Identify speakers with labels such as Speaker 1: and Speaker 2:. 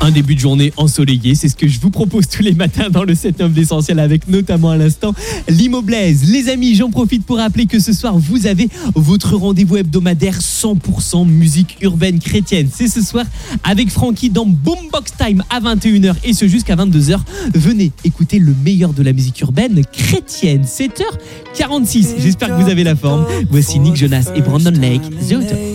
Speaker 1: Un début de journée ensoleillé, c'est ce que je vous propose tous les matins dans le 7-9 d'Essentiel avec notamment à l'instant Limo Blaise. Les amis, j'en profite pour rappeler que ce soir, vous avez votre rendez-vous hebdomadaire 100% musique urbaine chrétienne. C'est ce soir avec Francky dans Boombox Time à 21h et ce jusqu'à 22h. Venez écouter le meilleur de la musique urbaine chrétienne. 7h46, j'espère que vous avez la forme. Voici Nick Jonas et Brandon Lake, The Auto.